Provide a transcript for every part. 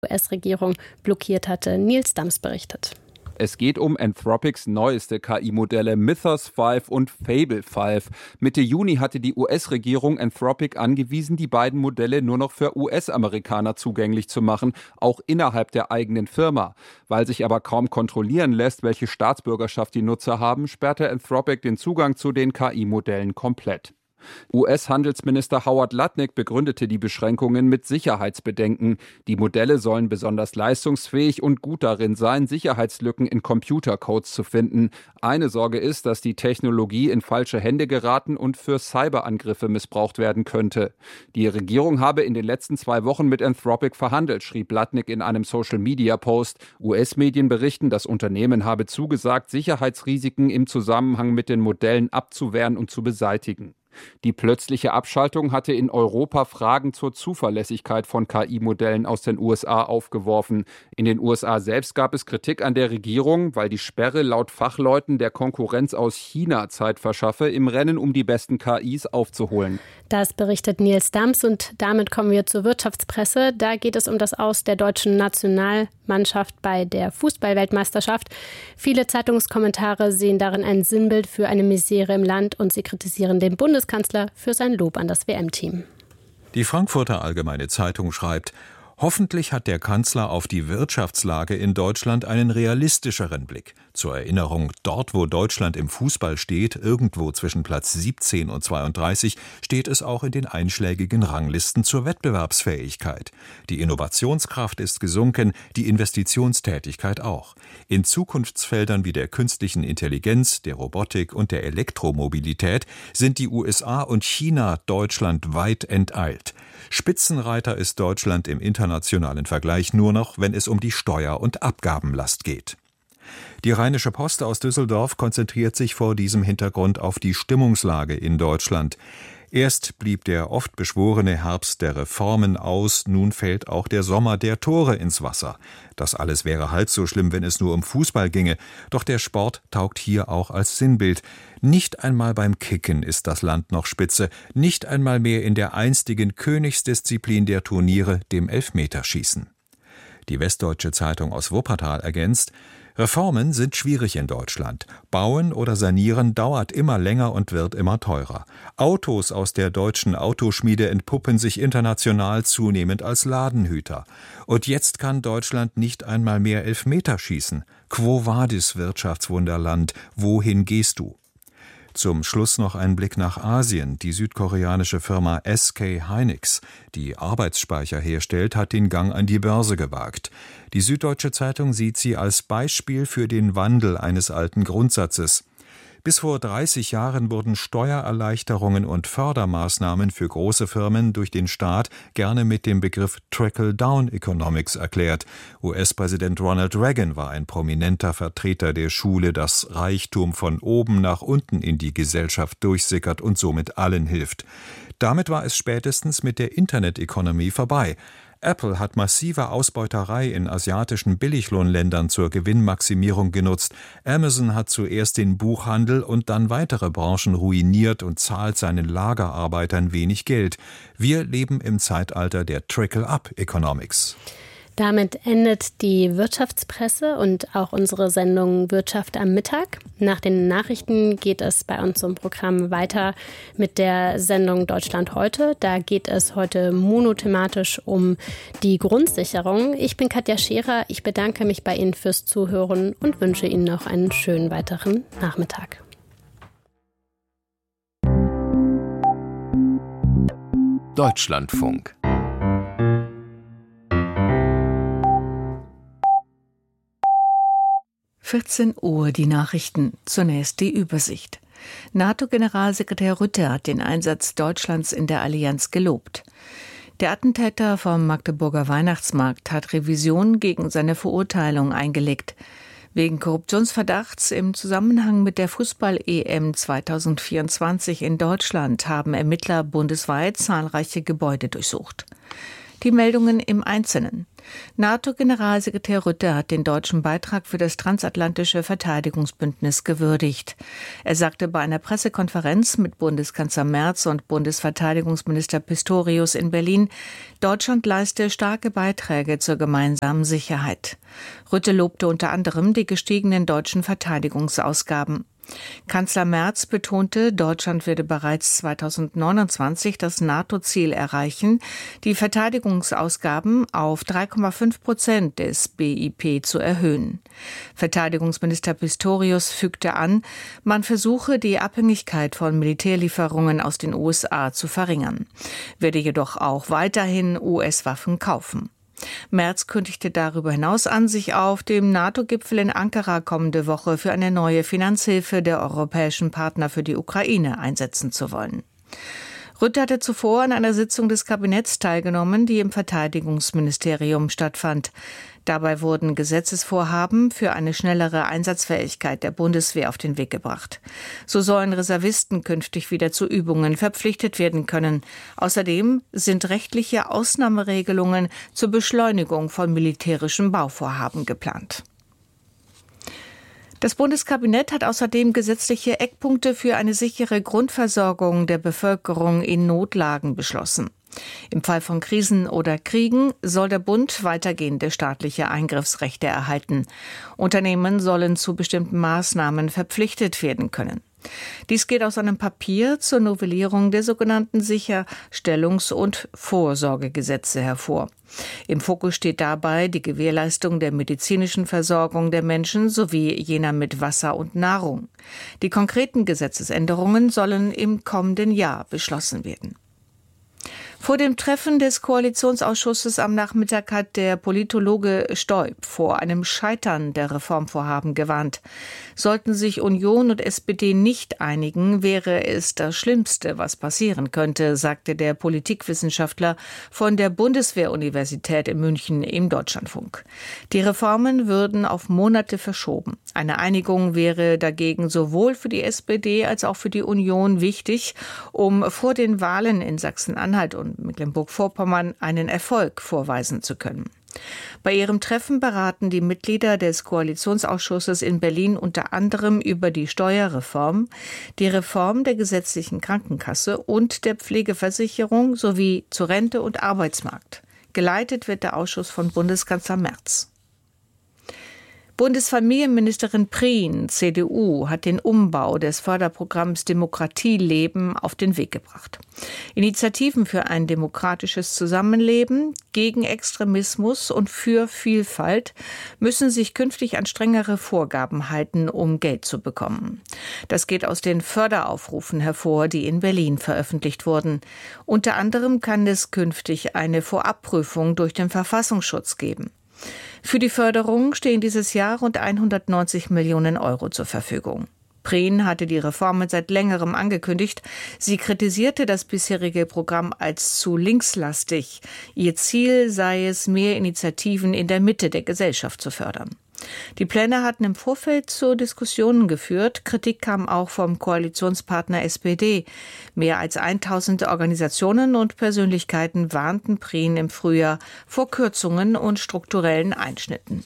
US-Regierung blockiert hatte. Nils Dams berichtet. Es geht um Anthropics neueste KI-Modelle Mythos 5 und Fable 5. Mitte Juni hatte die US-Regierung Anthropic angewiesen, die beiden Modelle nur noch für US-Amerikaner zugänglich zu machen, auch innerhalb der eigenen Firma. Weil sich aber kaum kontrollieren lässt, welche Staatsbürgerschaft die Nutzer haben, sperrte Anthropic den Zugang zu den KI-Modellen komplett. US-Handelsminister Howard Lutnick begründete die Beschränkungen mit Sicherheitsbedenken. Die Modelle sollen besonders leistungsfähig und gut darin sein, Sicherheitslücken in Computercodes zu finden. Eine Sorge ist, dass die Technologie in falsche Hände geraten und für Cyberangriffe missbraucht werden könnte. Die Regierung habe in den letzten 2 Wochen mit Anthropic verhandelt, schrieb Lutnick in einem Social-Media-Post. US-Medien berichten, das Unternehmen habe zugesagt, Sicherheitsrisiken im Zusammenhang mit den Modellen abzuwehren und zu beseitigen. Die plötzliche Abschaltung hatte in Europa Fragen zur Zuverlässigkeit von KI-Modellen aus den USA aufgeworfen. In den USA selbst gab es Kritik an der Regierung, weil die Sperre laut Fachleuten der Konkurrenz aus China Zeit verschaffe, im Rennen um die besten KIs aufzuholen. Das berichtet Nils Dams und damit kommen wir zur Wirtschaftspresse. Da geht es um das Aus der deutschen Nationalmannschaft bei der Fußball-Weltmeisterschaft. Viele Zeitungskommentare sehen darin ein Sinnbild für eine Misere im Land und sie kritisieren den Bundeskanzler für sein Lob an das WM-Team. Die Frankfurter Allgemeine Zeitung schreibt: Hoffentlich hat der Kanzler auf die Wirtschaftslage in Deutschland einen realistischeren Blick. Zur Erinnerung, dort wo Deutschland im Fußball steht, irgendwo zwischen Platz 17 und 32, steht es auch in den einschlägigen Ranglisten zur Wettbewerbsfähigkeit. Die Innovationskraft ist gesunken, die Investitionstätigkeit auch. In Zukunftsfeldern wie der künstlichen Intelligenz, der Robotik und der Elektromobilität sind die USA und China Deutschland weit enteilt. Spitzenreiter ist Deutschland im internationalen Vergleich nur noch, wenn es um die Steuer- und Abgabenlast geht. Die Rheinische Post aus Düsseldorf konzentriert sich vor diesem Hintergrund auf die Stimmungslage in Deutschland. Erst blieb der oft beschworene Herbst der Reformen aus, nun fällt auch der Sommer der Tore ins Wasser. Das alles wäre halb so schlimm, wenn es nur um Fußball ginge, doch der Sport taugt hier auch als Sinnbild. Nicht einmal beim Kicken ist das Land noch Spitze, nicht einmal mehr in der einstigen Königsdisziplin der Turniere, dem Elfmeterschießen. Die Westdeutsche Zeitung aus Wuppertal ergänzt: Reformen sind schwierig in Deutschland. Bauen oder sanieren dauert immer länger und wird immer teurer. Autos aus der deutschen Autoschmiede entpuppen sich international zunehmend als Ladenhüter. Und jetzt kann Deutschland nicht einmal mehr Elfmeter schießen. Quo vadis, Wirtschaftswunderland? Wohin gehst du? Zum Schluss noch ein Blick nach Asien. Die südkoreanische Firma SK Hynix, die Arbeitsspeicher herstellt, hat den Gang an die Börse gewagt. Die Süddeutsche Zeitung sieht sie als Beispiel für den Wandel eines alten Grundsatzes. Bis vor 30 Jahren wurden Steuererleichterungen und Fördermaßnahmen für große Firmen durch den Staat gerne mit dem Begriff Trickle-Down-Economics erklärt. US-Präsident Ronald Reagan war ein prominenter Vertreter der Schule, dass Reichtum von oben nach unten in die Gesellschaft durchsickert und somit allen hilft. Damit war es spätestens mit der Internet-Economy vorbei. Apple hat massive Ausbeuterei in asiatischen Billiglohnländern zur Gewinnmaximierung genutzt. Amazon hat zuerst den Buchhandel und dann weitere Branchen ruiniert und zahlt seinen Lagerarbeitern wenig Geld. Wir leben im Zeitalter der Trickle-Up-Economics. Damit endet die Wirtschaftspresse und auch unsere Sendung Wirtschaft am Mittag. Nach den Nachrichten geht es bei uns im Programm weiter mit der Sendung Deutschland heute. Da geht es heute monothematisch um die Grundsicherung. Ich bin Katja Scherer. Ich bedanke mich bei Ihnen fürs Zuhören und wünsche Ihnen noch einen schönen weiteren Nachmittag. Deutschlandfunk. Uhr die Nachrichten. Zunächst die Übersicht. NATO-Generalsekretär Rutte hat den Einsatz Deutschlands in der Allianz gelobt. Der Attentäter vom Magdeburger Weihnachtsmarkt hat Revision gegen seine Verurteilung eingelegt. Wegen Korruptionsverdachts im Zusammenhang mit der Fußball-EM 2024 in Deutschland haben Ermittler bundesweit zahlreiche Gebäude durchsucht. Die Meldungen im Einzelnen. NATO-Generalsekretär Rutte hat den deutschen Beitrag für das transatlantische Verteidigungsbündnis gewürdigt. Er sagte bei einer Pressekonferenz mit Bundeskanzler Merz und Bundesverteidigungsminister Pistorius in Berlin, Deutschland leiste starke Beiträge zur gemeinsamen Sicherheit. Rutte lobte unter anderem die gestiegenen deutschen Verteidigungsausgaben. Kanzler Merz betonte, Deutschland werde bereits 2029 das NATO-Ziel erreichen, die Verteidigungsausgaben auf 3,5% des BIP zu erhöhen. Verteidigungsminister Pistorius fügte an, man versuche, die Abhängigkeit von Militärlieferungen aus den USA zu verringern, werde jedoch auch weiterhin US-Waffen kaufen. Merz kündigte darüber hinaus an, sich auf dem NATO-Gipfel in Ankara kommende Woche für eine neue Finanzhilfe der europäischen Partner für die Ukraine einsetzen zu wollen. Rutte hatte zuvor an einer Sitzung des Kabinetts teilgenommen, die im Verteidigungsministerium stattfand. Dabei wurden Gesetzesvorhaben für eine schnellere Einsatzfähigkeit der Bundeswehr auf den Weg gebracht. So sollen Reservisten künftig wieder zu Übungen verpflichtet werden können. Außerdem sind rechtliche Ausnahmeregelungen zur Beschleunigung von militärischen Bauvorhaben geplant. Das Bundeskabinett hat außerdem gesetzliche Eckpunkte für eine sichere Grundversorgung der Bevölkerung in Notlagen beschlossen. Im Fall von Krisen oder Kriegen soll der Bund weitergehende staatliche Eingriffsrechte erhalten. Unternehmen sollen zu bestimmten Maßnahmen verpflichtet werden können. Dies geht aus einem Papier zur Novellierung der sogenannten Sicherstellungs- und Vorsorgegesetze hervor. Im Fokus steht dabei die Gewährleistung der medizinischen Versorgung der Menschen sowie jener mit Wasser und Nahrung. Die konkreten Gesetzesänderungen sollen im kommenden Jahr beschlossen werden. Vor dem Treffen des Koalitionsausschusses am Nachmittag hat der Politologe Stoib vor einem Scheitern der Reformvorhaben gewarnt. Sollten sich Union und SPD nicht einigen, wäre es das Schlimmste, was passieren könnte, sagte der Politikwissenschaftler von der Bundeswehr-Universität in München im Deutschlandfunk. Die Reformen würden auf Monate verschoben. Eine Einigung wäre dagegen sowohl für die SPD als auch für die Union wichtig, um vor den Wahlen in Sachsen-Anhalt und Mecklenburg-Vorpommern einen Erfolg vorweisen zu können. Bei ihrem Treffen beraten die Mitglieder des Koalitionsausschusses in Berlin unter anderem über die Steuerreform, die Reform der gesetzlichen Krankenkasse und der Pflegeversicherung sowie zu Rente und Arbeitsmarkt. Geleitet wird der Ausschuss von Bundeskanzler Merz. Bundesfamilienministerin Prien, CDU, hat den Umbau des Förderprogramms Demokratie leben auf den Weg gebracht. Initiativen für ein demokratisches Zusammenleben, gegen Extremismus und für Vielfalt müssen sich künftig an strengere Vorgaben halten, um Geld zu bekommen. Das geht aus den Förderaufrufen hervor, die in Berlin veröffentlicht wurden. Unter anderem kann es künftig eine Vorabprüfung durch den Verfassungsschutz geben. Für die Förderung stehen dieses Jahr rund 190 Millionen Euro zur Verfügung. Prien hatte die Reformen seit längerem angekündigt. Sie kritisierte das bisherige Programm als zu linkslastig. Ihr Ziel sei es, mehr Initiativen in der Mitte der Gesellschaft zu fördern. Die Pläne hatten im Vorfeld zu Diskussionen geführt. Kritik kam auch vom Koalitionspartner SPD. Mehr als 1000 Organisationen und Persönlichkeiten warnten Prien im Frühjahr vor Kürzungen und strukturellen Einschnitten.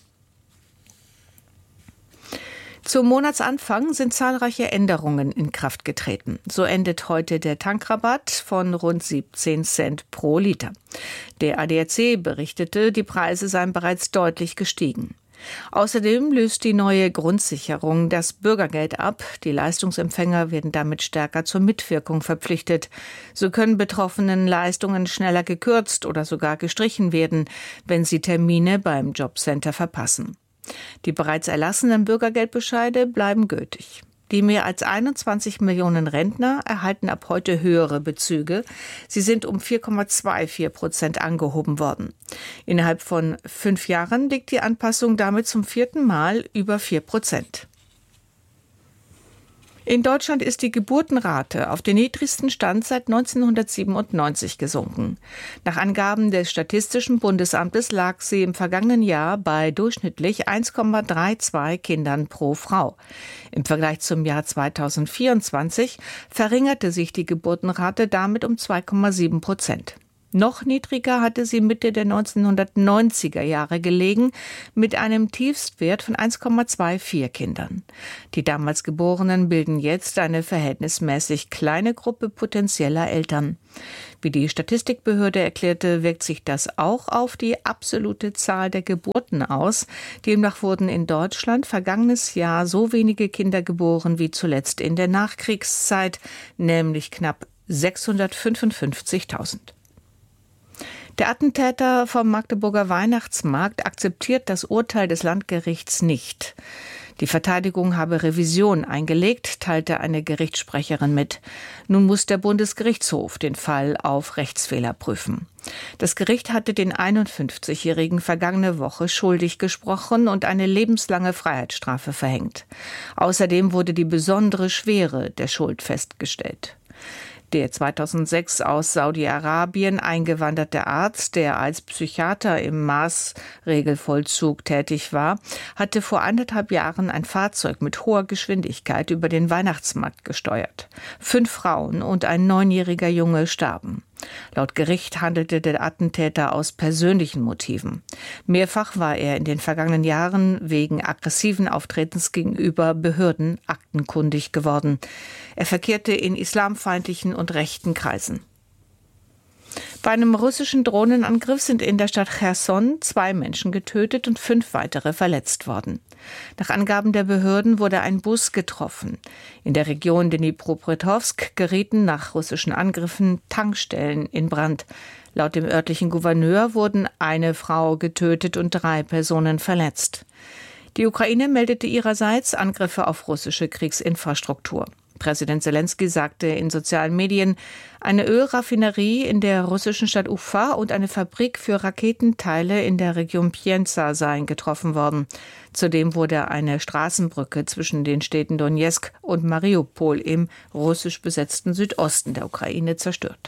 Zum Monatsanfang sind zahlreiche Änderungen in Kraft getreten. So endet heute der Tankrabatt von rund 17 Cent pro Liter. Der ADAC berichtete, die Preise seien bereits deutlich gestiegen. Außerdem löst die neue Grundsicherung das Bürgergeld ab. Die Leistungsempfänger werden damit stärker zur Mitwirkung verpflichtet. So können Betroffenen Leistungen schneller gekürzt oder sogar gestrichen werden, wenn sie Termine beim Jobcenter verpassen. Die bereits erlassenen Bürgergeldbescheide bleiben gültig. Die mehr als 21 Millionen Rentner erhalten ab heute höhere Bezüge. Sie sind um 4,24% angehoben worden. Innerhalb von 5 Jahren liegt die Anpassung damit zum 4. Mal über 4%. In Deutschland ist die Geburtenrate auf den niedrigsten Stand seit 1997 gesunken. Nach Angaben des Statistischen Bundesamtes lag sie im vergangenen Jahr bei durchschnittlich 1,32 Kindern pro Frau. Im Vergleich zum Jahr 2024 verringerte sich die Geburtenrate damit um 2,7%. Noch niedriger hatte sie Mitte der 1990er Jahre gelegen, mit einem Tiefstwert von 1,24 Kindern. Die damals Geborenen bilden jetzt eine verhältnismäßig kleine Gruppe potenzieller Eltern. Wie die Statistikbehörde erklärte, wirkt sich das auch auf die absolute Zahl der Geburten aus. Demnach wurden in Deutschland vergangenes Jahr so wenige Kinder geboren wie zuletzt in der Nachkriegszeit, nämlich knapp 655.000. Der Attentäter vom Magdeburger Weihnachtsmarkt akzeptiert das Urteil des Landgerichts nicht. Die Verteidigung habe Revision eingelegt, teilte eine Gerichtssprecherin mit. Nun muss der Bundesgerichtshof den Fall auf Rechtsfehler prüfen. Das Gericht hatte den 51-Jährigen vergangene Woche schuldig gesprochen und eine lebenslange Freiheitsstrafe verhängt. Außerdem wurde die besondere Schwere der Schuld festgestellt. Der 2006 aus Saudi-Arabien eingewanderte Arzt, der als Psychiater im Maßregelvollzug tätig war, hatte vor 1,5 Jahren ein Fahrzeug mit hoher Geschwindigkeit über den Weihnachtsmarkt gesteuert. 5 Frauen und ein 9-jähriger Junge starben. Laut Gericht handelte der Attentäter aus persönlichen Motiven. Mehrfach war er in den vergangenen Jahren wegen aggressiven Auftretens gegenüber Behörden aktenkundig geworden. Er verkehrte in islamfeindlichen und rechten Kreisen. Bei einem russischen Drohnenangriff sind in der Stadt Cherson 2 Menschen getötet und 5 weitere verletzt worden. Nach Angaben der Behörden wurde ein Bus getroffen. In der Region Dnipropetrovsk gerieten nach russischen Angriffen Tankstellen in Brand. Laut dem örtlichen Gouverneur wurden eine Frau getötet und 3 Personen verletzt. Die Ukraine meldete ihrerseits Angriffe auf russische Kriegsinfrastruktur. Präsident Selenskyj sagte in sozialen Medien, eine Ölraffinerie in der russischen Stadt Ufa und eine Fabrik für Raketenteile in der Region Pienza seien getroffen worden. Zudem wurde eine Straßenbrücke zwischen den Städten Donezk und Mariupol im russisch besetzten Südosten der Ukraine zerstört.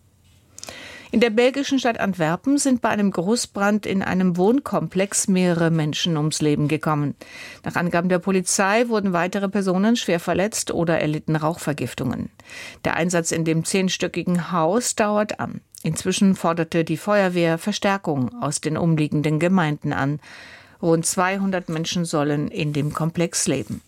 In der belgischen Stadt Antwerpen sind bei einem Großbrand in einem Wohnkomplex mehrere Menschen ums Leben gekommen. Nach Angaben der Polizei wurden weitere Personen schwer verletzt oder erlitten Rauchvergiftungen. Der Einsatz in dem 10-stöckigen Haus dauert an. Inzwischen forderte die Feuerwehr Verstärkung aus den umliegenden Gemeinden an. Rund 200 Menschen sollen in dem Komplex leben.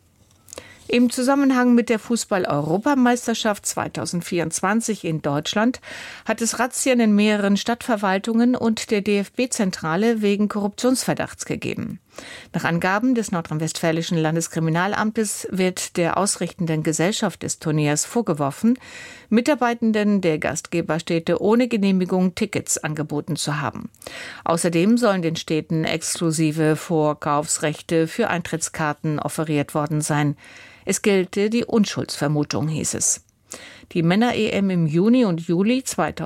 Im Zusammenhang mit der Fußball-Europameisterschaft 2024 in Deutschland hat es Razzien in mehreren Stadtverwaltungen und der DFB-Zentrale wegen Korruptionsverdachts gegeben. Nach Angaben des nordrhein-westfälischen Landeskriminalamtes wird der ausrichtenden Gesellschaft des Turniers vorgeworfen, Mitarbeitenden der Gastgeberstädte ohne Genehmigung Tickets angeboten zu haben. Außerdem sollen den Städten exklusive Vorkaufsrechte für Eintrittskarten offeriert worden sein. Es gelte die Unschuldsvermutung, hieß es. Die Männer-EM im Juni und Juli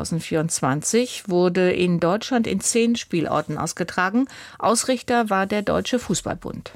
2024 wurde in Deutschland in 10 Spielorten ausgetragen. Ausrichter war der Deutsche Fußballbund.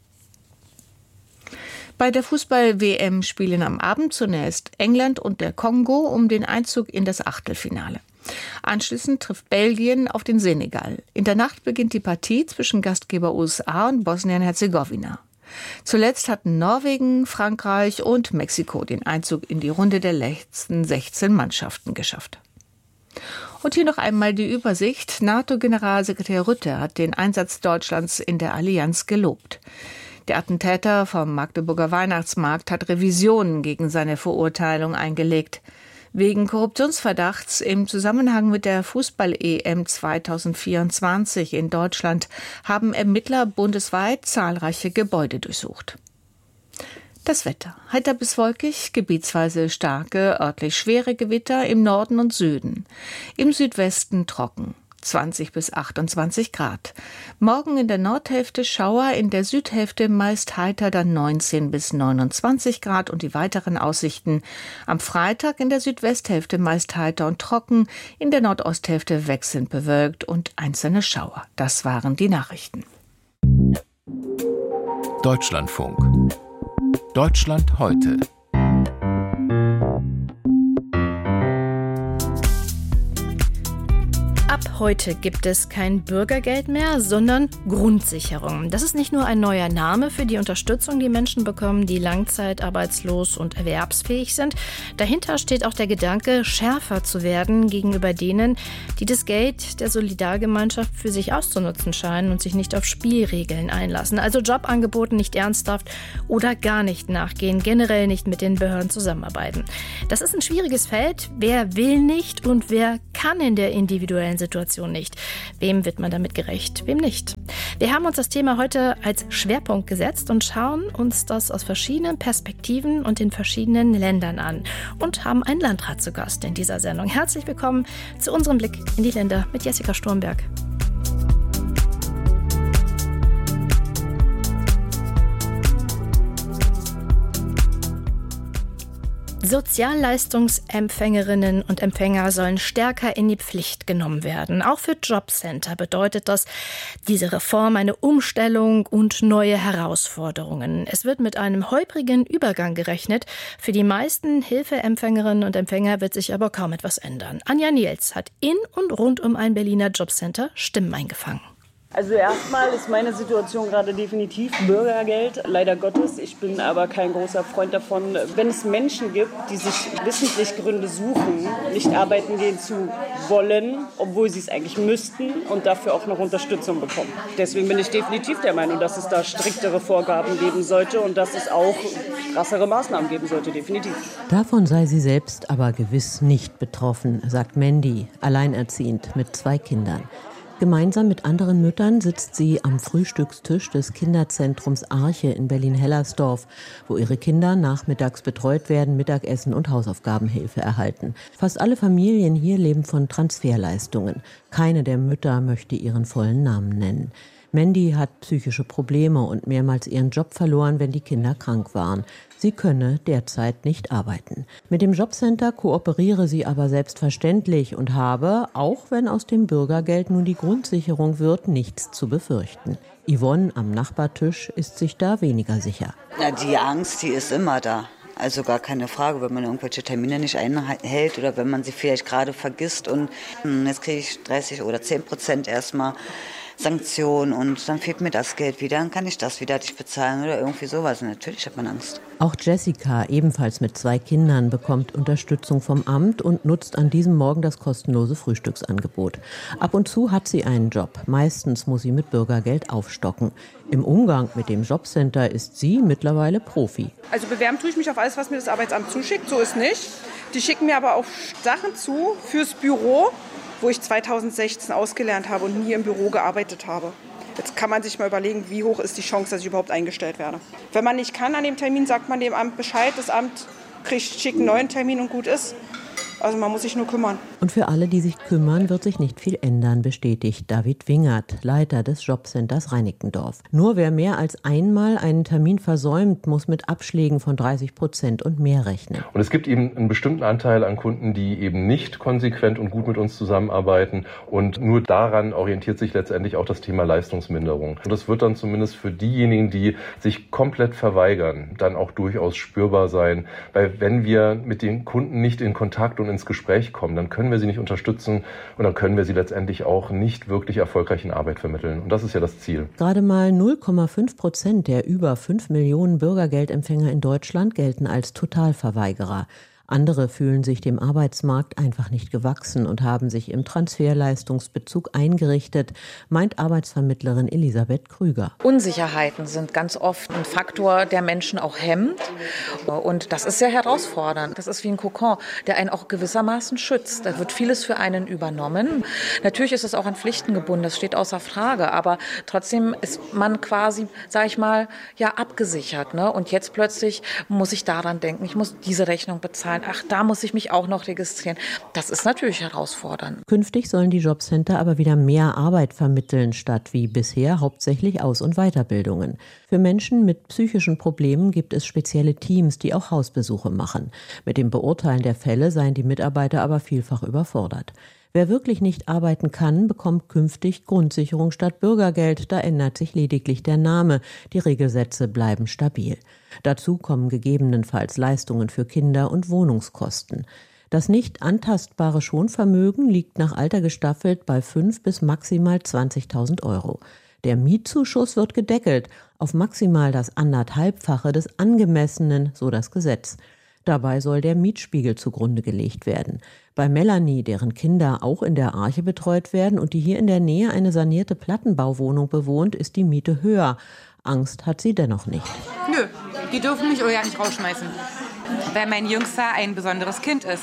Bei der Fußball-WM spielen am Abend zunächst England und der Kongo um den Einzug in das Achtelfinale. Anschließend trifft Belgien auf den Senegal. In der Nacht beginnt die Partie zwischen Gastgeber USA und Bosnien-Herzegowina. Zuletzt hatten Norwegen, Frankreich und Mexiko den Einzug in die Runde der letzten 16 Mannschaften geschafft. Und hier noch einmal die Übersicht. NATO-Generalsekretär Rutte hat den Einsatz Deutschlands in der Allianz gelobt. Der Attentäter vom Magdeburger Weihnachtsmarkt hat Revisionen gegen seine Verurteilung eingelegt. Wegen Korruptionsverdachts im Zusammenhang mit der Fußball-EM 2024 in Deutschland haben Ermittler bundesweit zahlreiche Gebäude durchsucht. Das Wetter. Heiter bis wolkig, gebietsweise starke, örtlich schwere Gewitter im Norden und Süden. Im Südwesten trocken. 20 bis 28 Grad. Morgen in der Nordhälfte Schauer, in der Südhälfte meist heiter, dann 19 bis 29 Grad und die weiteren Aussichten. Am Freitag in der Südwesthälfte meist heiter und trocken, in der Nordosthälfte wechselnd bewölkt und einzelne Schauer. Das waren die Nachrichten. Deutschlandfunk. Deutschland heute. Ab heute gibt es kein Bürgergeld mehr, sondern Grundsicherung. Das ist nicht nur ein neuer Name für die Unterstützung, die Menschen bekommen, die langzeitarbeitslos und erwerbsfähig sind. Dahinter steht auch der Gedanke, schärfer zu werden gegenüber denen, die das Geld der Solidargemeinschaft für sich auszunutzen scheinen und sich nicht auf Spielregeln einlassen. Also Jobangeboten nicht ernsthaft oder gar nicht nachgehen, generell nicht mit den Behörden zusammenarbeiten. Das ist ein schwieriges Feld. Wer will nicht und wer kann in der individuellen Situation nicht? Wem wird man damit gerecht, wem nicht? Wir haben uns das Thema heute als Schwerpunkt gesetzt und schauen uns das aus verschiedenen Perspektiven und in verschiedenen Ländern an und haben einen Landrat zu Gast in dieser Sendung. Herzlich willkommen zu unserem Blick in die Länder mit Jessica Sturmberg. Sozialleistungsempfängerinnen und Empfänger sollen stärker in die Pflicht genommen werden. Auch für Jobcenter bedeutet das diese Reform eine Umstellung und neue Herausforderungen. Es wird mit einem holprigen Übergang gerechnet. Für die meisten Hilfeempfängerinnen und Empfänger wird sich aber kaum etwas ändern. Anja Niels hat in und rund um ein Berliner Jobcenter Stimmen eingefangen. Also erstmal ist meine Situation gerade definitiv Bürgergeld, leider Gottes. Ich bin aber kein großer Freund davon, wenn es Menschen gibt, die sich wissentlich Gründe suchen, nicht arbeiten gehen zu wollen, obwohl sie es eigentlich müssten und dafür auch noch Unterstützung bekommen. Deswegen bin ich definitiv der Meinung, dass es da striktere Vorgaben geben sollte und dass es auch krassere Maßnahmen geben sollte, definitiv. Davon sei sie selbst aber gewiss nicht betroffen, sagt Mandy, alleinerziehend mit 2 Kindern. Gemeinsam mit anderen Müttern sitzt sie am Frühstückstisch des Kinderzentrums Arche in Berlin-Hellersdorf, wo ihre Kinder nachmittags betreut werden, Mittagessen und Hausaufgabenhilfe erhalten. Fast alle Familien hier leben von Transferleistungen. Keine der Mütter möchte ihren vollen Namen nennen. Mandy hat psychische Probleme und mehrmals ihren Job verloren, wenn die Kinder krank waren. Sie könne derzeit nicht arbeiten. Mit dem Jobcenter kooperiere sie aber selbstverständlich und habe, auch wenn aus dem Bürgergeld nun die Grundsicherung wird, nichts zu befürchten. Yvonne am Nachbartisch ist sich da weniger sicher. Ja, die Angst, die ist immer da. Also gar keine Frage, wenn man irgendwelche Termine nicht einhält oder wenn man sie vielleicht gerade vergisst und jetzt kriege ich 30 oder 10% erstmal Sanktionen und dann fehlt mir das Geld wieder, dann kann ich das wieder nicht bezahlen oder irgendwie sowas. Und natürlich hat man Angst. Auch Jessica, ebenfalls mit 2 Kindern, bekommt Unterstützung vom Amt und nutzt an diesem Morgen das kostenlose Frühstücksangebot. Ab und zu hat sie einen Job. Meistens muss sie mit Bürgergeld aufstocken. Im Umgang mit dem Jobcenter ist sie mittlerweile Profi. Also bewerben tue ich mich auf alles, was mir das Arbeitsamt zuschickt. So ist nicht. Die schicken mir aber auch Sachen zu fürs Büro, wo ich 2016 ausgelernt habe und nie im Büro gearbeitet habe. Jetzt kann man sich mal überlegen, wie hoch ist die Chance, dass ich überhaupt eingestellt werde. Wenn man nicht kann an dem Termin, sagt man dem Amt Bescheid. Das Amt schickt einen neuen Termin und gut ist. Also man muss sich nur kümmern. Und für alle, die sich kümmern, wird sich nicht viel ändern, bestätigt David Wingert, Leiter des Jobcenters Reinickendorf. Nur wer mehr als einmal einen Termin versäumt, muss mit Abschlägen von 30% und mehr rechnen. Und es gibt eben einen bestimmten Anteil an Kunden, die eben nicht konsequent und gut mit uns zusammenarbeiten. Und nur daran orientiert sich letztendlich auch das Thema Leistungsminderung. Und das wird dann zumindest für diejenigen, die sich komplett verweigern, dann auch durchaus spürbar sein. Weil wenn wir mit den Kunden nicht in Kontakt und ins Gespräch kommen, dann können wir sie nicht unterstützen und dann können wir sie letztendlich auch nicht wirklich erfolgreich in Arbeit vermitteln. Und das ist ja das Ziel. Gerade mal 0,5% der über 5 Millionen Bürgergeldempfänger in Deutschland gelten als Totalverweigerer. Andere fühlen sich dem Arbeitsmarkt einfach nicht gewachsen und haben sich im Transferleistungsbezug eingerichtet, meint Arbeitsvermittlerin Elisabeth Krüger. Unsicherheiten sind ganz oft ein Faktor, der Menschen auch hemmt. Und das ist sehr herausfordernd. Das ist wie ein Kokon, der einen auch gewissermaßen schützt. Da wird vieles für einen übernommen. Natürlich ist es auch an Pflichten gebunden, das steht außer Frage. Aber trotzdem ist man quasi, sage ich mal, ja abgesichert. Ne? Und jetzt plötzlich muss ich daran denken, ich muss diese Rechnung bezahlen. Ach, da muss ich mich auch noch registrieren. Das ist natürlich herausfordernd. Künftig sollen die Jobcenter aber wieder mehr Arbeit vermitteln, statt wie bisher hauptsächlich Aus- und Weiterbildungen. Für Menschen mit psychischen Problemen gibt es spezielle Teams, die auch Hausbesuche machen. Mit dem Beurteilen der Fälle seien die Mitarbeiter aber vielfach überfordert. Wer wirklich nicht arbeiten kann, bekommt künftig Grundsicherung statt Bürgergeld. Da ändert sich lediglich der Name. Die Regelsätze bleiben stabil. Dazu kommen gegebenenfalls Leistungen für Kinder und Wohnungskosten. Das nicht antastbare Schonvermögen liegt nach Alter gestaffelt bei 5 bis maximal 20.000 Euro. Der Mietzuschuss wird gedeckelt auf maximal das 1,5-fache des Angemessenen, so das Gesetz. Dabei soll der Mietspiegel zugrunde gelegt werden. Bei Melanie, deren Kinder auch in der Arche betreut werden und die hier in der Nähe eine sanierte Plattenbauwohnung bewohnt, ist die Miete höher. Angst hat sie dennoch nicht. Nö, die dürfen mich ja nicht rausschmeißen, weil mein Jüngster ein besonderes Kind ist.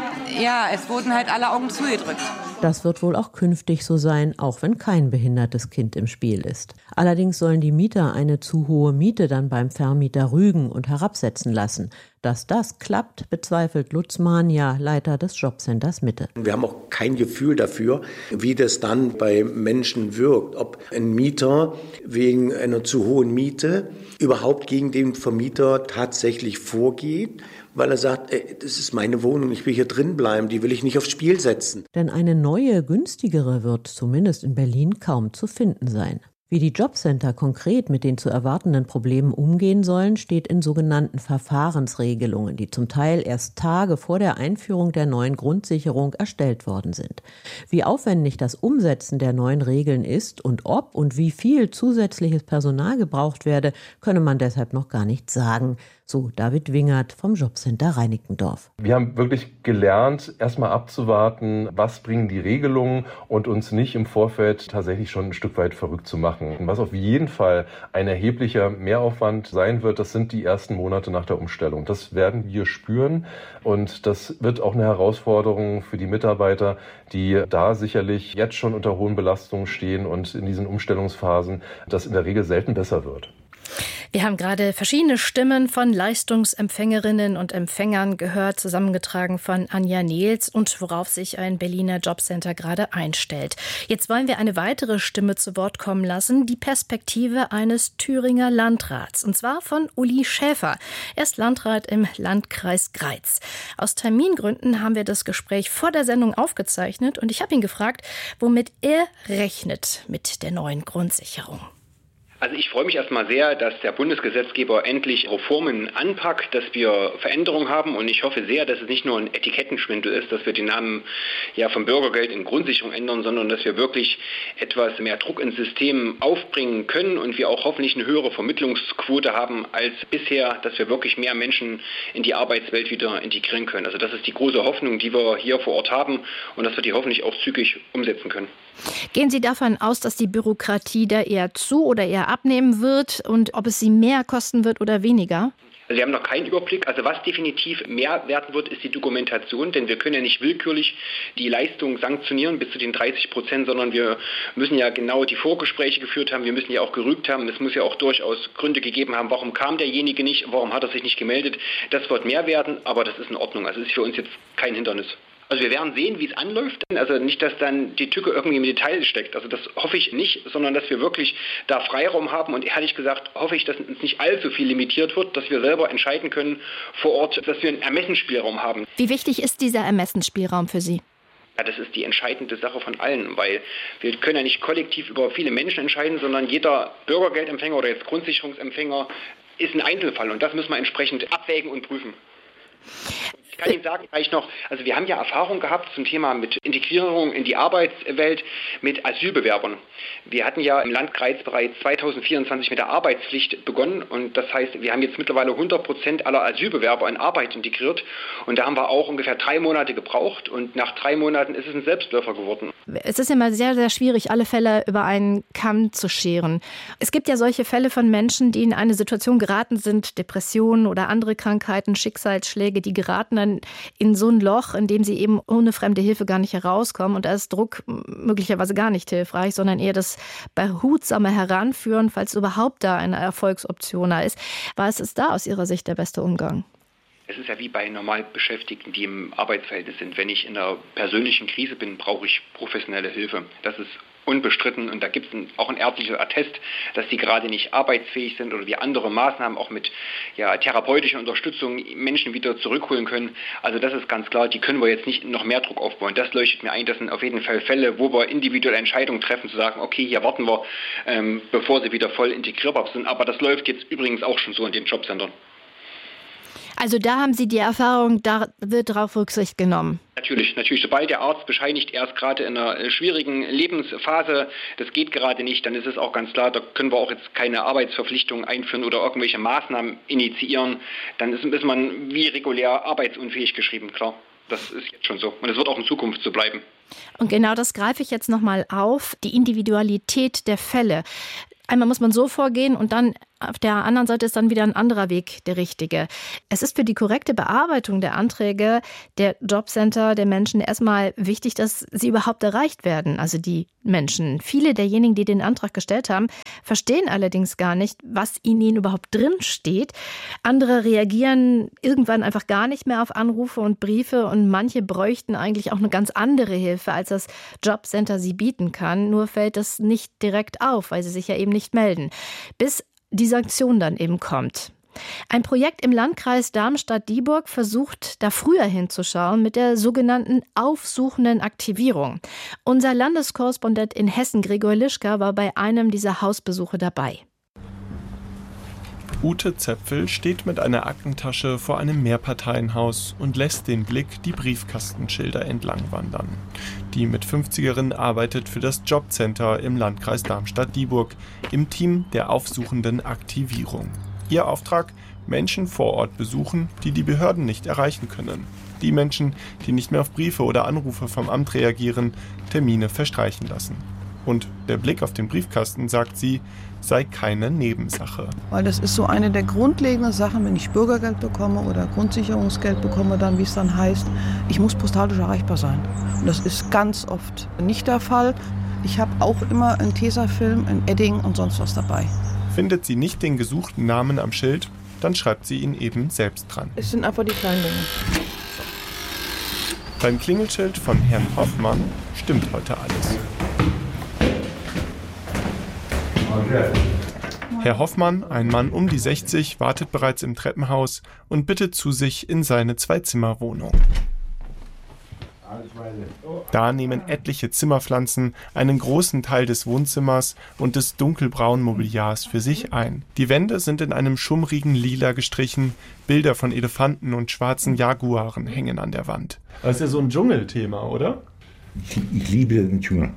Ja, es wurden halt alle Augen zugedrückt. Das wird wohl auch künftig so sein, auch wenn kein behindertes Kind im Spiel ist. Allerdings sollen die Mieter eine zu hohe Miete dann beim Vermieter rügen und herabsetzen lassen. Dass das klappt, bezweifelt Lutz Mania, Leiter des Jobcenters Mitte. Wir haben auch kein Gefühl dafür, wie das dann bei Menschen wirkt. Ob ein Mieter wegen einer zu hohen Miete überhaupt gegen den Vermieter tatsächlich vorgeht, weil er sagt, das ist meine Wohnung, ich will hier drin bleiben, die will ich nicht aufs Spiel setzen. Denn eine neue, günstigere wird zumindest in Berlin kaum zu finden sein. Wie die Jobcenter konkret mit den zu erwartenden Problemen umgehen sollen, steht in sogenannten Verfahrensregelungen, die zum Teil erst Tage vor der Einführung der neuen Grundsicherung erstellt worden sind. Wie aufwendig das Umsetzen der neuen Regeln ist und ob und wie viel zusätzliches Personal gebraucht werde, könne man deshalb noch gar nicht sagen. So David Wingert vom Jobcenter Reinickendorf. Wir haben wirklich gelernt, erstmal abzuwarten, was bringen die Regelungen und uns nicht im Vorfeld tatsächlich schon ein Stück weit verrückt zu machen. Und was auf jeden Fall ein erheblicher Mehraufwand sein wird, das sind die ersten Monate nach der Umstellung. Das werden wir spüren und das wird auch eine Herausforderung für die Mitarbeiter, die da sicherlich jetzt schon unter hohen Belastungen stehen und in diesen Umstellungsphasen das in der Regel selten besser wird. Wir haben gerade verschiedene Stimmen von Leistungsempfängerinnen und Empfängern gehört, zusammengetragen von Anja Nehls und worauf sich ein Berliner Jobcenter gerade einstellt. Jetzt wollen wir eine weitere Stimme zu Wort kommen lassen, die Perspektive eines Thüringer Landrats, und zwar von Uli Schäfer. Er ist Landrat im Landkreis Greiz. Aus Termingründen haben wir das Gespräch vor der Sendung aufgezeichnet und ich habe ihn gefragt, womit er rechnet mit der neuen Grundsicherung. Also ich freue mich erstmal sehr, dass der Bundesgesetzgeber endlich Reformen anpackt, dass wir Veränderungen haben und ich hoffe sehr, dass es nicht nur ein Etikettenschwindel ist, dass wir den Namen vom Bürgergeld in Grundsicherung ändern, sondern dass wir wirklich etwas mehr Druck ins System aufbringen können und wir auch hoffentlich eine höhere Vermittlungsquote haben als bisher, dass wir wirklich mehr Menschen in die Arbeitswelt wieder integrieren können. Also das ist die große Hoffnung, die wir hier vor Ort haben und dass wir die hoffentlich auch zügig umsetzen können. Gehen Sie davon aus, dass die Bürokratie da eher zu oder eher abnehmen wird und ob es sie mehr kosten wird oder weniger? Also wir haben noch keinen Überblick. Also was definitiv mehr werden wird, ist die Dokumentation, denn wir können ja nicht willkürlich die Leistung sanktionieren bis zu den 30%, sondern wir müssen ja genau die Vorgespräche geführt haben, wir müssen ja auch gerügt haben, es muss ja auch durchaus Gründe gegeben haben, warum kam derjenige nicht, warum hat er sich nicht gemeldet. Das wird mehr werden, aber das ist in Ordnung. Also es ist für uns jetzt kein Hindernis. Also wir werden sehen, wie es anläuft. Also nicht, dass dann die Tücke irgendwie im Detail steckt. Also das hoffe ich nicht, sondern dass wir wirklich da Freiraum haben. Und ehrlich gesagt hoffe ich, dass uns nicht allzu viel limitiert wird, dass wir selber entscheiden können vor Ort, dass wir einen Ermessensspielraum haben. Wie wichtig ist dieser Ermessensspielraum für Sie? Ja, das ist die entscheidende Sache von allen, weil wir können ja nicht kollektiv über viele Menschen entscheiden, sondern jeder Bürgergeldempfänger oder jetzt Grundsicherungsempfänger ist ein Einzelfall. Und das müssen wir entsprechend abwägen und prüfen. Ich kann Ihnen sagen, vielleicht noch, also wir haben ja Erfahrung gehabt zum Thema mit Integrierung in die Arbeitswelt mit Asylbewerbern. Wir hatten ja im Landkreis bereits 2024 mit der Arbeitspflicht begonnen und das heißt, wir haben jetzt mittlerweile 100% aller Asylbewerber in Arbeit integriert und da haben wir auch ungefähr 3 Monate gebraucht und nach 3 Monaten ist es ein Selbstläufer geworden. Es ist immer sehr, sehr schwierig, alle Fälle über einen Kamm zu scheren. Es gibt ja solche Fälle von Menschen, die in eine Situation geraten sind, Depressionen oder andere Krankheiten, Schicksalsschläge, die geraten dann in so ein Loch, in dem sie eben ohne fremde Hilfe gar nicht herauskommen. Und da ist Druck möglicherweise gar nicht hilfreich, sondern eher das behutsame Heranführen, falls überhaupt da eine Erfolgsoption da ist. Was ist da aus Ihrer Sicht der beste Umgang? Es ist ja wie bei normal Beschäftigten, die im Arbeitsverhältnis sind. Wenn ich in einer persönlichen Krise bin, brauche ich professionelle Hilfe. Das ist unbestritten und da gibt es auch ein ärztliches Attest, dass die gerade nicht arbeitsfähig sind oder wir andere Maßnahmen auch mit therapeutischer Unterstützung Menschen wieder zurückholen können. Also das ist ganz klar, die können wir jetzt nicht noch mehr Druck aufbauen. Das leuchtet mir ein, das sind auf jeden Fall Fälle, wo wir individuelle Entscheidungen treffen, zu sagen, okay, hier warten wir, bevor sie wieder voll integrierbar sind. Aber das läuft jetzt übrigens auch schon so in den Jobcentern. Also da haben Sie die Erfahrung, da wird darauf Rücksicht genommen. Natürlich. Sobald der Arzt bescheinigt, er ist gerade in einer schwierigen Lebensphase, das geht gerade nicht, dann ist es auch ganz klar, da können wir auch jetzt keine Arbeitsverpflichtungen einführen oder irgendwelche Maßnahmen initiieren. Dann ist man wie regulär arbeitsunfähig geschrieben, klar. Das ist jetzt schon so. Und es wird auch in Zukunft so bleiben. Und genau das greife ich jetzt nochmal auf, die Individualität der Fälle. Einmal muss man so vorgehen und dann auf der anderen Seite ist dann wieder ein anderer Weg der richtige. Es ist für die korrekte Bearbeitung der Anträge der Jobcenter der Menschen erstmal wichtig, dass sie überhaupt erreicht werden, also die Menschen. Viele derjenigen, die den Antrag gestellt haben, verstehen allerdings gar nicht, was in ihnen überhaupt drin steht. Andere reagieren irgendwann einfach gar nicht mehr auf Anrufe und Briefe und manche bräuchten eigentlich auch eine ganz andere Hilfe, als das Jobcenter sie bieten kann. Nur fällt das nicht direkt auf, weil sie sich ja eben nicht melden. Bis die Sanktion dann eben kommt. Ein Projekt im Landkreis Darmstadt-Dieburg versucht, da früher hinzuschauen mit der sogenannten aufsuchenden Aktivierung. Unser Landeskorrespondent in Hessen, Gregor Lischka, war bei einem dieser Hausbesuche dabei. Ute Zepfel steht mit einer Aktentasche vor einem Mehrparteienhaus und lässt den Blick die Briefkastenschilder entlang wandern. Die Mit-50erin arbeitet für das Jobcenter im Landkreis Darmstadt-Dieburg im Team der aufsuchenden Aktivierung. Ihr Auftrag: Menschen vor Ort besuchen, die die Behörden nicht erreichen können. Die Menschen, die nicht mehr auf Briefe oder Anrufe vom Amt reagieren, Termine verstreichen lassen. Und der Blick auf den Briefkasten, sagt sie, sei keine Nebensache. Weil das ist so eine der grundlegenden Sachen, wenn ich Bürgergeld bekomme oder Grundsicherungsgeld bekomme, dann, wie es dann heißt, ich muss postalisch erreichbar sein. Und das ist ganz oft nicht der Fall. Ich habe auch immer einen Tesafilm, ein Edding und sonst was dabei. Findet sie nicht den gesuchten Namen am Schild, dann schreibt sie ihn eben selbst dran. Es sind einfach die kleinen Dinge. Beim Klingelschild von Herrn Hoffmann stimmt heute alles. Herr Hoffmann, ein Mann um die 60, wartet bereits im Treppenhaus und bittet zu sich in seine Zwei-Zimmer-Wohnung. Da nehmen etliche Zimmerpflanzen einen großen Teil des Wohnzimmers und des dunkelbraunen Mobiliars für sich ein. Die Wände sind in einem schummrigen Lila gestrichen, Bilder von Elefanten und schwarzen Jaguaren hängen an der Wand. Das ist ja so ein Dschungelthema, oder? Ich liebe den Dschungel.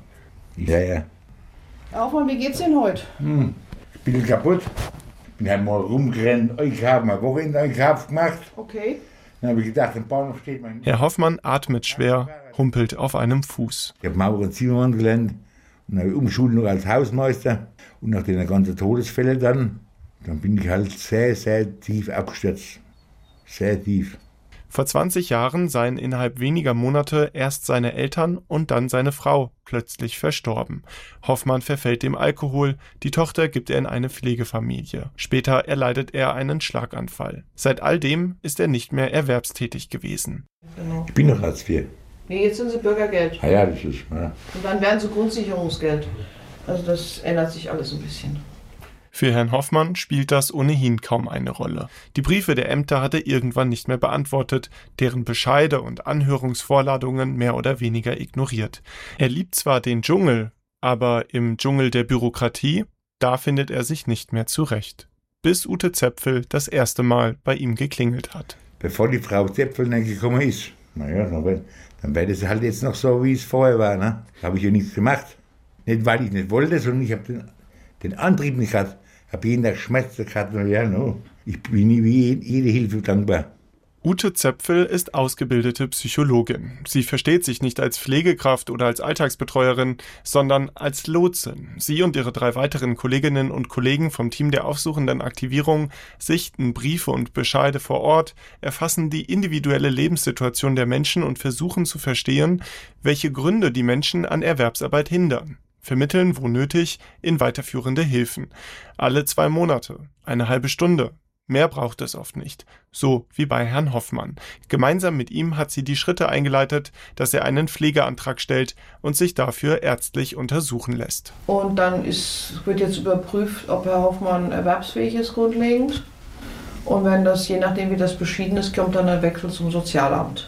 Ja. Aufmann, wie geht's denn heute? Ich bin kaputt. Ich bin halt mal rumgerannt, ich habe mal Wochenende gemacht. Okay. Dann habe ich gedacht, im Bahnhof steht mein... Herr Hoffmann atmet schwer, humpelt auf einem Fuß. Ich habe Maurer und Zimmermann gelernt und habe Umschulung als Hausmeister. Und nach den ganzen Todesfällen dann bin ich halt sehr, sehr tief abgestürzt. Sehr tief. Vor 20 Jahren seien innerhalb weniger Monate erst seine Eltern und dann seine Frau plötzlich verstorben. Hoffmann verfällt dem Alkohol, die Tochter gibt er in eine Pflegefamilie. Später erleidet er einen Schlaganfall. Seit all dem ist er nicht mehr erwerbstätig gewesen. Genau. Ich bin noch Hartz IV. Nee, jetzt sind sie Bürgergeld. Ja, das ist... Ja. Und dann werden sie Grundsicherungsgeld. Also das ändert sich alles ein bisschen. Für Herrn Hoffmann spielt das ohnehin kaum eine Rolle. Die Briefe der Ämter hat er irgendwann nicht mehr beantwortet, deren Bescheide und Anhörungsvorladungen mehr oder weniger ignoriert. Er liebt zwar den Dschungel, aber im Dschungel der Bürokratie, da findet er sich nicht mehr zurecht. Bis Ute Zepfel das erste Mal bei ihm geklingelt hat. Bevor die Frau Zepfel dann gekommen ist, naja, dann wäre das halt jetzt noch so, wie es vorher war. Ne? Da habe ich ja nichts gemacht. Nicht, weil ich nicht wollte, sondern ich habe den Antrieb nicht gehabt. Ich habe jeden Tag Schmerzen gehabt. Ja, no. Ich bin wie jede Hilfe dankbar. Ute Zepfel ist ausgebildete Psychologin. Sie versteht sich nicht als Pflegekraft oder als Alltagsbetreuerin, sondern als Lotsin. Sie und ihre 3 weiteren Kolleginnen und Kollegen vom Team der aufsuchenden Aktivierung sichten Briefe und Bescheide vor Ort, erfassen die individuelle Lebenssituation der Menschen und versuchen zu verstehen, welche Gründe die Menschen an Erwerbsarbeit hindern. Vermitteln, wo nötig, in weiterführende Hilfen. Alle 2 Monate, eine halbe Stunde. Mehr braucht es oft nicht. So wie bei Herrn Hoffmann. Gemeinsam mit ihm hat sie die Schritte eingeleitet, dass er einen Pflegeantrag stellt und sich dafür ärztlich untersuchen lässt. Und dann wird jetzt überprüft, ob Herr Hoffmann erwerbsfähig ist grundlegend. Und wenn das, je nachdem wie das beschieden ist, kommt dann ein Wechsel zum Sozialamt.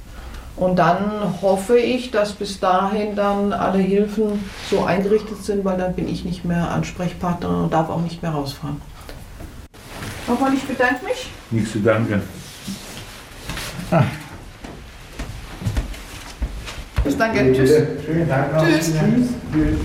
Und dann hoffe ich, dass bis dahin dann alle Hilfen so eingerichtet sind, weil dann bin ich nicht mehr Ansprechpartnerin und darf auch nicht mehr rausfahren. Hoffmann, ich bedanke mich. Nichts zu danken. Tschüss, danke. Tschüss. Schönen Tag noch. Tschüss. Tschüss.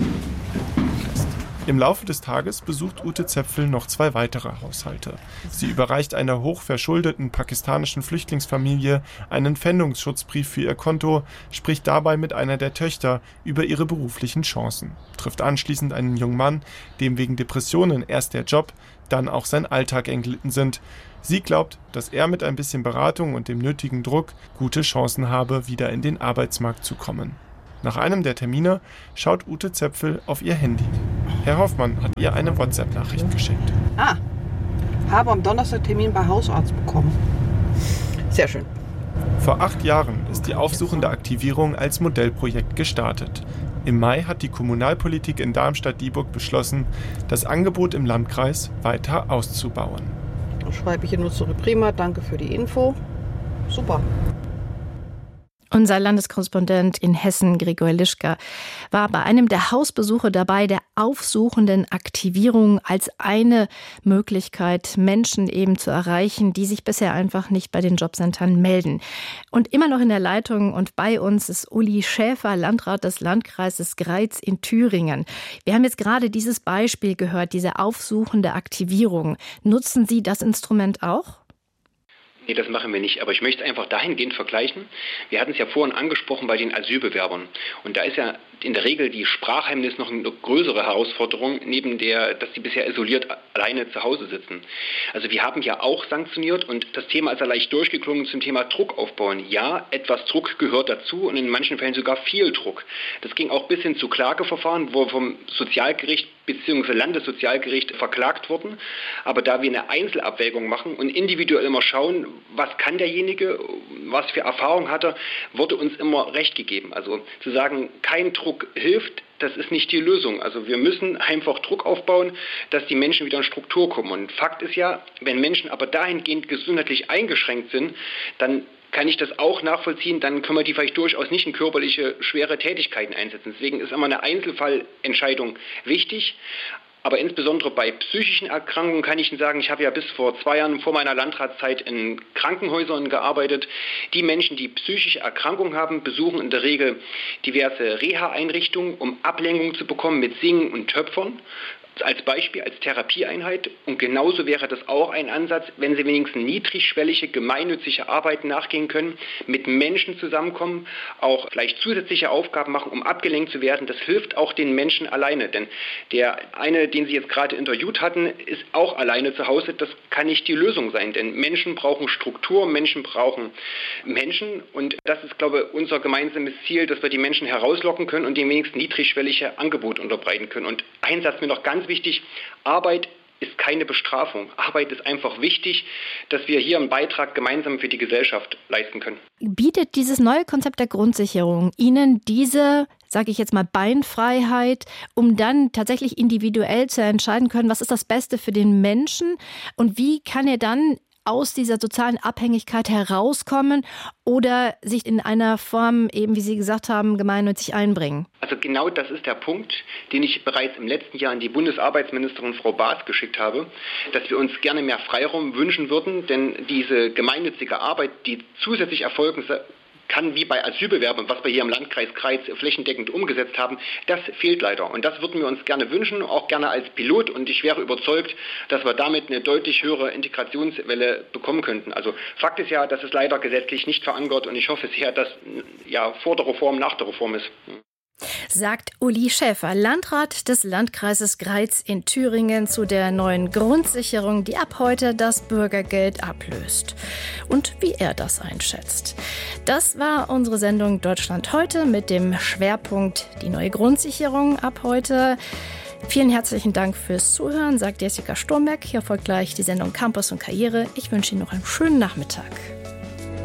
Im Laufe des Tages besucht Ute Zepfel noch 2 weitere Haushalte. Sie überreicht einer hochverschuldeten pakistanischen Flüchtlingsfamilie einen Pfändungsschutzbrief für ihr Konto, spricht dabei mit einer der Töchter über ihre beruflichen Chancen, trifft anschließend einen jungen Mann, dem wegen Depressionen erst der Job, dann auch sein Alltag entglitten sind. Sie glaubt, dass er mit ein bisschen Beratung und dem nötigen Druck gute Chancen habe, wieder in den Arbeitsmarkt zu kommen. Nach einem der Termine schaut Ute Zepfel auf ihr Handy. Herr Hoffmann hat ihr eine WhatsApp-Nachricht geschickt. Habe am Donnerstag Termin bei Hausarzt bekommen. Sehr schön. Vor 8 Jahren ist die aufsuchende Aktivierung als Modellprojekt gestartet. Im Mai hat die Kommunalpolitik in Darmstadt-Dieburg beschlossen, das Angebot im Landkreis weiter auszubauen. Dann schreibe ich hier nur zurück. Prima, danke für die Info. Super. Unser Landeskorrespondent in Hessen, Gregor Lischka, war bei einem der Hausbesuche dabei, der aufsuchenden Aktivierung als eine Möglichkeit, Menschen eben zu erreichen, die sich bisher einfach nicht bei den Jobcentern melden. Und immer noch in der Leitung und bei uns ist Uli Schäfer, Landrat des Landkreises Greiz in Thüringen. Wir haben jetzt gerade dieses Beispiel gehört, diese aufsuchende Aktivierung. Nutzen Sie das Instrument auch? Nee, das machen wir nicht. Aber ich möchte es einfach dahingehend vergleichen. Wir hatten es ja vorhin angesprochen bei den Asylbewerbern. Und da ist ja in der Regel die Sprachhemmnis noch eine größere Herausforderung, neben der, dass sie bisher isoliert alleine zu Hause sitzen. Also wir haben ja auch sanktioniert und das Thema ist ja leicht durchgeklungen zum Thema Druck aufbauen. Ja, etwas Druck gehört dazu und in manchen Fällen sogar viel Druck. Das ging auch bis hin zu Klageverfahren, wo vom Sozialgericht bzw. Landessozialgericht verklagt wurden. Aber da wir eine Einzelabwägung machen und individuell immer schauen, was kann derjenige, was für Erfahrung hat er, wurde uns immer recht gegeben. Also zu sagen, kein Druck hilft, das ist nicht die Lösung. Also wir müssen einfach Druck aufbauen, dass die Menschen wieder in Struktur kommen. Und Fakt ist ja, wenn Menschen aber dahingehend gesundheitlich eingeschränkt sind, dann kann ich das auch nachvollziehen, dann können wir die vielleicht durchaus nicht in körperliche, schwere Tätigkeiten einsetzen. Deswegen ist immer eine Einzelfallentscheidung wichtig. Aber insbesondere bei psychischen Erkrankungen kann ich Ihnen sagen, ich habe ja bis vor 2 Jahren vor meiner Landratszeit in Krankenhäusern gearbeitet. Die Menschen, die psychische Erkrankungen haben, besuchen in der Regel diverse Reha-Einrichtungen, um Ablenkung zu bekommen mit Singen und Töpfern. Als Beispiel, als Therapieeinheit. Und genauso wäre das auch ein Ansatz, wenn Sie wenigstens niedrigschwellige, gemeinnützige Arbeiten nachgehen können, mit Menschen zusammenkommen, auch vielleicht zusätzliche Aufgaben machen, um abgelenkt zu werden. Das hilft auch den Menschen alleine. Denn der eine, den Sie jetzt gerade interviewt hatten, ist auch alleine zu Hause. Das kann nicht die Lösung sein. Denn Menschen brauchen Struktur, Menschen brauchen Menschen. Und das ist, glaube ich, unser gemeinsames Ziel, dass wir die Menschen herauslocken können und denen wenigstens niedrigschwellige Angebote unterbreiten können. Und ein Satz mir noch ganz wichtig, Arbeit ist keine Bestrafung. Arbeit ist einfach wichtig, dass wir hier einen Beitrag gemeinsam für die Gesellschaft leisten können. Bietet dieses neue Konzept der Grundsicherung Ihnen diese, sage ich jetzt mal, Beinfreiheit, um dann tatsächlich individuell zu entscheiden können, was ist das Beste für den Menschen und wie kann er dann aus dieser sozialen Abhängigkeit herauskommen oder sich in einer Form, eben wie Sie gesagt haben, gemeinnützig einbringen? Also genau das ist der Punkt, den ich bereits im letzten Jahr an die Bundesarbeitsministerin Frau Baas geschickt habe, dass wir uns gerne mehr Freiraum wünschen würden, denn diese gemeinnützige Arbeit, die zusätzlich erfolgen kann, wie bei Asylbewerbern, was wir hier im Landkreis Greiz flächendeckend umgesetzt haben, das fehlt leider. Und das würden wir uns gerne wünschen, auch gerne als Pilot. Und ich wäre überzeugt, dass wir damit eine deutlich höhere Integrationswelle bekommen könnten. Also Fakt ist ja, dass es leider gesetzlich nicht verankert und ich hoffe sehr, dass ja vor der Reform, nach der Reform ist. Sagt Uli Schäfer, Landrat des Landkreises Greiz in Thüringen zu der neuen Grundsicherung, die ab heute das Bürgergeld ablöst. Und wie er das einschätzt. Das war unsere Sendung Deutschland heute mit dem Schwerpunkt die neue Grundsicherung ab heute. Vielen herzlichen Dank fürs Zuhören, sagt Jessica Sturmberg. Hier folgt gleich die Sendung Campus und Karriere. Ich wünsche Ihnen noch einen schönen Nachmittag.